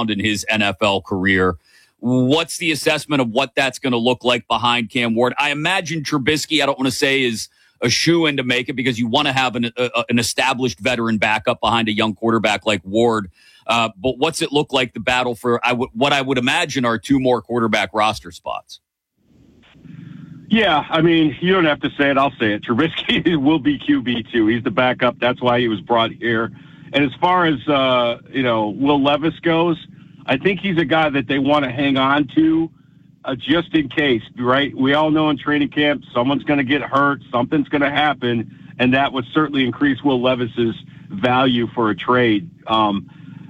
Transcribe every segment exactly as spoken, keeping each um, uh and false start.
around in his N F L career. What's the assessment of what that's going to look like behind Cam Ward? I imagine Trubisky, I don't want to say is a shoe-in to make it because you want to have an, a, an established veteran backup behind a young quarterback like Ward. Uh, but what's it look like, the battle for I w- what I would imagine are two more quarterback roster spots? Yeah, I mean, you don't have to say it. I'll say it. Trubisky will be Q B two. He's the backup. That's why he was brought here. And as far as, uh, you know, Will Levis goes, I think he's a guy that they want to hang on to uh, just in case, right? We all know in training camp someone's going to get hurt, something's going to happen, and that would certainly increase Will Levis's value for a trade. Um,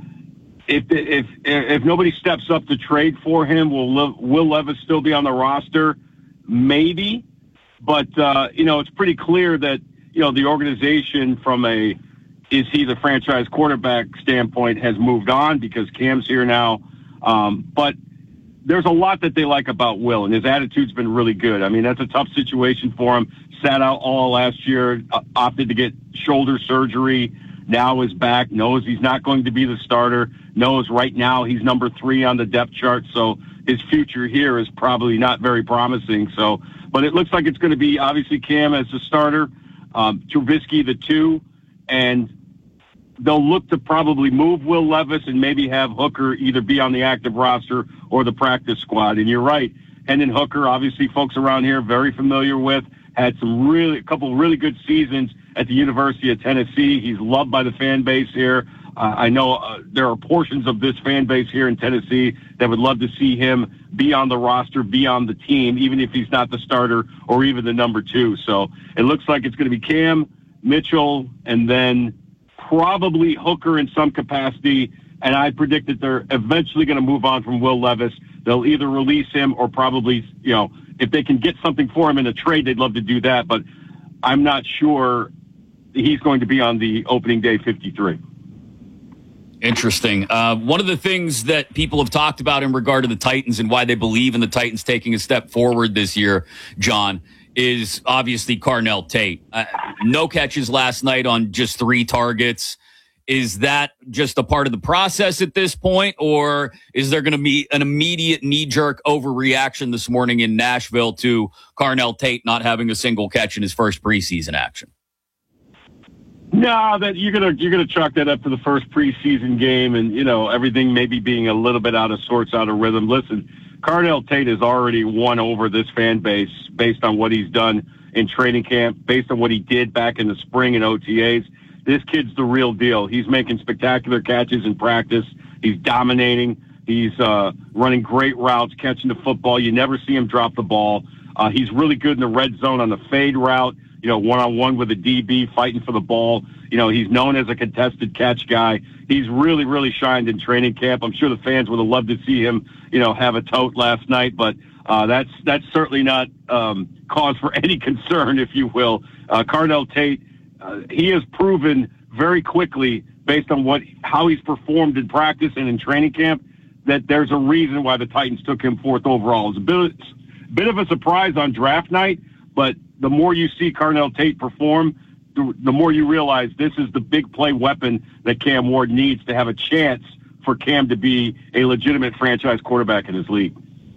if if if nobody steps up to trade for him, will Will Levis still be on the roster? Maybe, but uh, you know, it's pretty clear that you know the organization from a is he the franchise quarterback standpoint has moved on because Cam's here now. Um, but there's a lot that they like about Will, and his attitude's been really good. I mean, that's a tough situation for him. Sat out all last year, uh, opted to get shoulder surgery, now is back, knows he's not going to be the starter, knows right now he's number three on the depth chart, so his future here is probably not very promising. So, but it looks like it's going to be obviously Cam as the starter, um, Trubisky the two, and they'll look to probably move Will Levis and maybe have Hooker either be on the active roster or the practice squad. And you're right, Hendon Hooker, obviously folks around here very familiar with, had some really, a couple of really good seasons at the University of Tennessee. He's loved by the fan base here. Uh, I know uh, there are portions of this fan base here in Tennessee that would love to see him be on the roster, be on the team, even if he's not the starter or even the number two. So it looks like it's going to be Cam, Mitchell, and then probably Hooker in some capacity, and I predict that they're eventually going to move on from Will Levis. They'll either release him or probably, you know, if they can get something for him in a trade, they'd love to do that, but I'm not sure he's going to be on the opening day fifty-three. Interesting. Uh, one of the things that people have talked about in regard to the Titans and why they believe in the Titans taking a step forward this year, John, is obviously Carnell Tate. Uh, no catches last night on just three targets. Is that just a part of the process at this point, or is there going to be an immediate knee-jerk overreaction this morning in Nashville to Carnell Tate not having a single catch in his first preseason action? No, that you're gonna you're gonna chalk that up to the first preseason game, and you know everything maybe being a little bit out of sorts, out of rhythm. Listen, Carnell Tate has already won over this fan base based on what he's done in training camp, based on what he did back in the spring in O T As. This kid's the real deal. He's making spectacular catches in practice. He's dominating. He's uh, running great routes, catching the football. You never see him drop the ball. Uh, he's really good in the red zone on the fade route, you know, one-on-one with a D B fighting for the ball. You know, he's known as a contested catch guy. He's really, really shined in training camp. I'm sure the fans would have loved to see him, you know, have a tote last night, but uh, that's that's certainly not um, cause for any concern, if you will. Uh, Carnell Tate, uh, he has proven very quickly, based on what how he's performed in practice and in training camp, that there's a reason why the Titans took him fourth overall. It's a bit, bit of a surprise on draft night, but the more you see Carnell Tate perform, the, the more you realize this is the big play weapon that Cam Ward needs to have a chance for Cam to be a legitimate franchise quarterback in his league.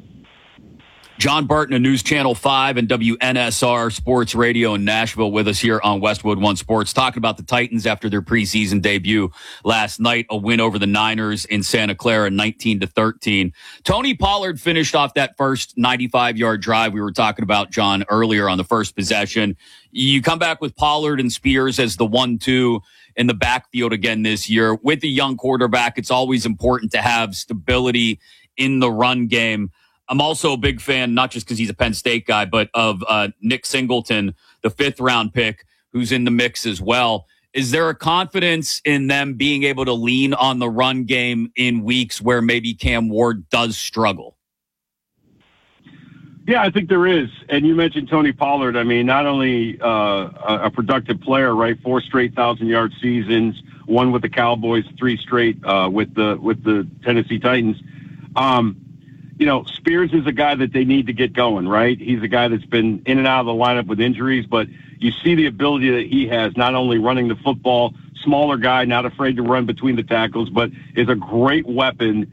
John Barton of News Channel five and W N S R Sports Radio in Nashville with us here on Westwood One Sports, talking about the Titans after their preseason debut last night, a win over the Niners in Santa Clara, nineteen to thirteen. Tony Pollard finished off that first ninety-five-yard drive we were talking about, John, earlier on the first possession. You come back with Pollard and Spears as the one two in the backfield again this year. With a young quarterback, it's always important to have stability in the run game. I'm also a big fan, not just because he's a Penn State guy, but of uh, Nick Singleton, the fifth round pick, who's in the mix as well. Is there a confidence in them being able to lean on the run game in weeks where maybe Cam Ward does struggle? Yeah, I think there is. And you mentioned Tony Pollard. I mean, not only uh, a productive player, right? Four straight thousand-yard seasons, one with the Cowboys, three straight uh, with the with the Tennessee Titans. Um, You know, Spears is a guy that they need to get going, right? He's a guy that's been in and out of the lineup with injuries, but you see the ability that he has, not only running the football, smaller guy, not afraid to run between the tackles, but is a great weapon